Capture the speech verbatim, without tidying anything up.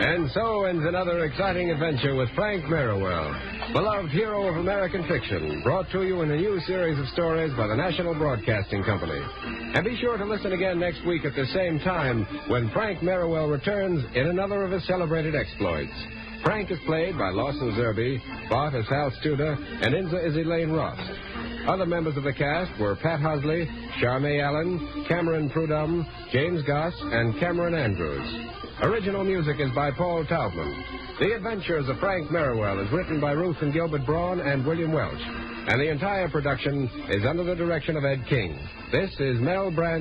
And so ends another exciting adventure with Frank Merriwell, beloved hero of American fiction, brought to you in a new series of stories by the National Broadcasting Company. And be sure to listen again next week at the same time when Frank Merriwell returns in another of his celebrated exploits. Frank is played by Lawson Zerbe, Bart as Hal Studer, and Inza is Elaine Ross. Other members of the cast were Pat Husley, Charmaine Allen, Cameron Prudhomme, James Goss, and Cameron Andrews. Original music is by Paul Taubman. The Adventures of Frank Merriwell is written by Ruth and Gilbert Braun and William Welch. And the entire production is under the direction of Ed King. This is Mel Brand.